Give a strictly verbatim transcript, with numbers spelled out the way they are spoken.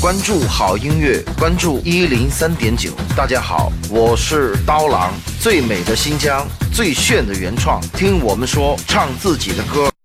关注好音乐，关注一零三点九。大家好，我是刀郎，最美的新疆，最炫的原创，听我们说，唱自己的歌。